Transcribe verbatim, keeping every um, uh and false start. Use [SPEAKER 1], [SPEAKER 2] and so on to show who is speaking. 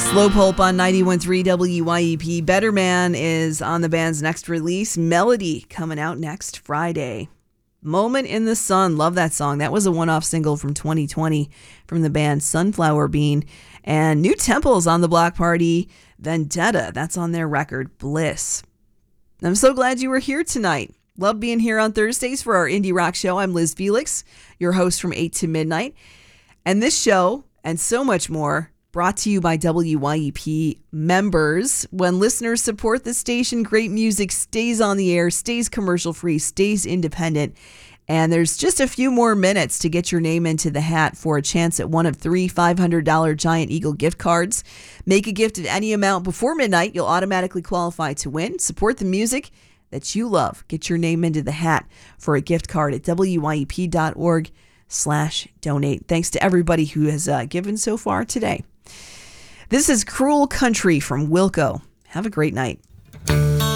[SPEAKER 1] Slow Pulp on ninety-one point three W Y E P. Better Man is on the band's next release. Melody coming out next Friday. Moment in the Sun. Love that song. That was a one-off single from twenty twenty from the band Sunflower Bean. And New Temples on the Block Party. Vendetta. That's on their record, Bliss. I'm so glad you were here tonight. Love being here on Thursdays for our indie rock show. I'm Liz Felix, your host from eight to midnight. And this show and so much more brought to you by W Y E P members. When listeners support the station, great music stays on the air, stays commercial-free, stays independent. And there's just a few more minutes to get your name into the hat for a chance at one of three five hundred dollars Giant Eagle gift cards. Make a gift of any amount before midnight. You'll automatically qualify to win. Support the music that you love. Get your name into the hat for a gift card at W Y E P dot org slash donate. Thanks to everybody who has uh, given so far today. This is Cruel Country from Wilco. Have a great night.